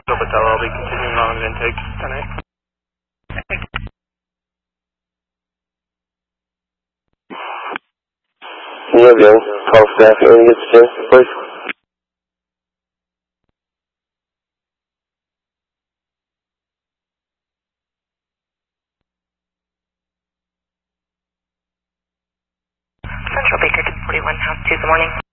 Patel, I'll be continuing on an intake tonight. Can you have the call staff here and get the chance, please? Central Baker 241, house 2, good morning.